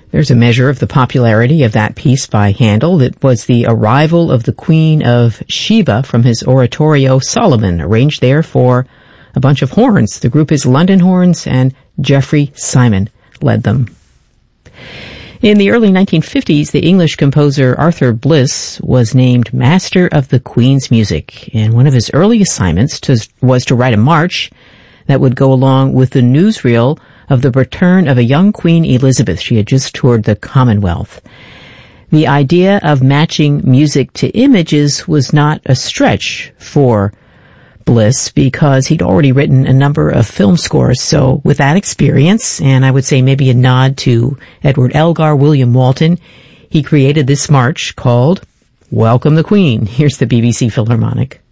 There's a measure of the popularity of that piece by Handel. It was the arrival of the Queen of Sheba from his oratorio Solomon, arranged there for a bunch of horns. The group is London Horns, and Geoffrey Simon led them. In the early 1950s, the English composer Arthur Bliss was named Master of the Queen's Music, and one of his early assignments was to write a march that would go along with the newsreel of the return of a young Queen Elizabeth. She had just toured the Commonwealth. The idea of matching music to images was not a stretch for Bliss because he'd already written a number of film scores. So with that experience, and I would say maybe a nod to Edward Elgar, William Walton, he created this march called Welcome the Queen. Here's the BBC Philharmonic.